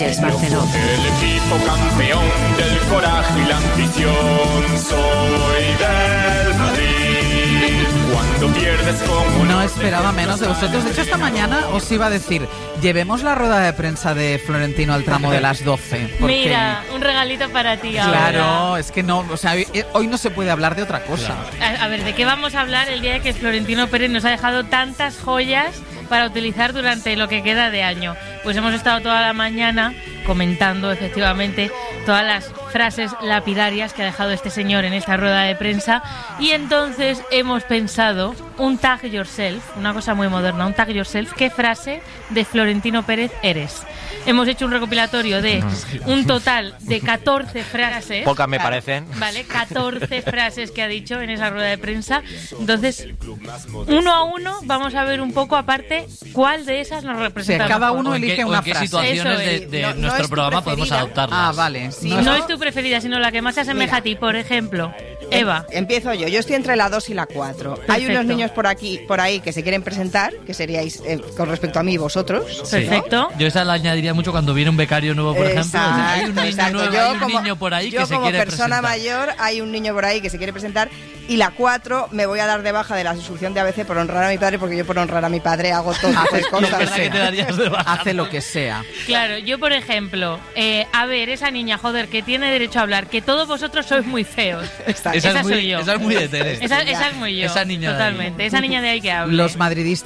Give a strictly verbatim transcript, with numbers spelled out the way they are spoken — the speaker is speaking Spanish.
Rangers Barcelona. El equipo campeón del coraje y la ambición. Soy del Madrid. Cuando pierdes como no esperaba menos de vosotros. De hecho, esta mañana os iba a decir, llevemos la rueda de prensa de Florentino al tramo de las doce. Porque... Mira, un regalito para ti ahora. Claro, es que no, o sea, hoy no se puede hablar de otra cosa. A, a ver, ¿de qué vamos a hablar el día de que Florentino Pérez nos ha dejado tantas joyas para utilizar durante lo que queda de año? Pues hemos estado toda la mañana comentando efectivamente todas las frases lapidarias que ha dejado este señor en esta rueda de prensa, y entonces hemos pensado un tag yourself, una cosa muy moderna, un tag yourself. ¿Qué frase de Florentino Pérez eres? Hemos hecho un recopilatorio de un total de catorce frases. Pocas me parecen. Vale, catorce frases que ha dicho en esa rueda de prensa. Entonces, uno a uno vamos a ver un poco aparte cuál de esas nos representa. Sí, cada mejor. uno elige qué, una en qué frase. situaciones Eso de, es. de No- no nuestro es tu programa podemos preferida. adoptarlas. Ah, vale. Sí. No, No es tu preferida, sino la que más se asemeja Mira. a ti. Por ejemplo, Eva. Empiezo yo. Yo estoy entre la dos y la cuatro. Hay unos niños por aquí, por ahí que se quieren presentar, que seríais eh, con respecto a mí vosotros. Sí. Perfecto. Yo esa la añadiría mucho cuando viene un becario nuevo, por ejemplo. Exacto, Hay un niño exacto. nuevo, Yo hay un como- niño por ahí yo que se como quiere persona presentar. mayor, hay un niño por ahí que se quiere presentar. Y la cuatro, me voy a dar de baja de la instrucción de A B C por honrar a mi padre, porque yo por honrar a mi padre hago todo Haces esas lo Es que cosas. verdad que te darías de baja. hace lo que sea. Claro, yo por ejemplo, eh, a ver, esa niña, joder, que tiene derecho a hablar, que todos vosotros sois muy feos. Exacto. Esa, Esa es muy, soy yo. esa es muy de Tere. Esa, esa es muy yo. Esa niña de ahí. Totalmente. Esa niña de ahí que habla. Los madridistas